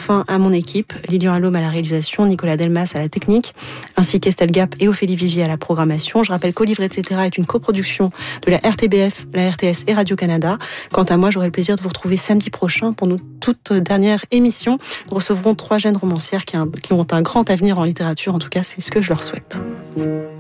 enfin à mon équipe, Lilian Allôme à la réalisation, Nicolas Delmas à la technique, ainsi qu'Estelle Gap et Ophélie Vigier à la programmation. Je rappelle qu'Au Livre, etc. est une coproduction de la RTBF, la RTS et Radio-Canada. Quant à moi, j'aurai le plaisir de vous retrouver samedi prochain pour notre toute dernière émission. Nous recevrons 3 jeunes romancières qui ont un grand avenir en littérature. En tout cas, c'est ce que je leur souhaite.